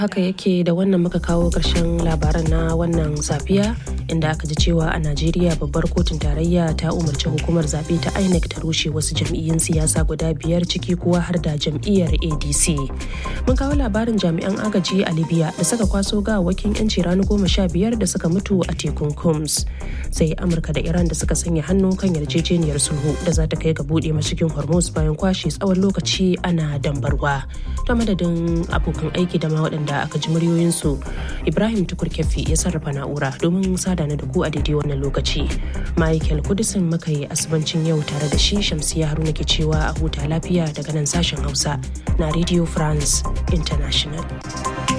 Haka yake da wannan muka kawo ƙarshen labaran na wannan safiya inda aka ji cewa a Najeriya babbar kotun tarayya ta umarci hukumar zaɓe ta INEC ta rushe wasu jam'iyyun siyasa guda 5 ciki kuwa har da jam'iyyar ADC. Mun kawo labarin jami'an agaji a Libya da suka kwaso gawakin 'yanci rani 15 da suka mutu a tekun Combs. Sai Amurka da Iran da suka sanya hannu kan yarjejeniyar sulhu da za ta kai ga buɗe mashigin Hormuz bayan kwashe tsawon lokaci ana dambarwa. Ta madadin abokan aiki da ma waɗanda aka ji muryoyinsu, Ibrahim Tukur Keffi ya sarrafa na'ura domin sada da ku a daidai wannan lokaci. Michael Kudisin muka yi asibancin yau tare da shi, Shamsiya Haruna ke cewa a huta lafiya daga nan sashen Hausa na Radio France International.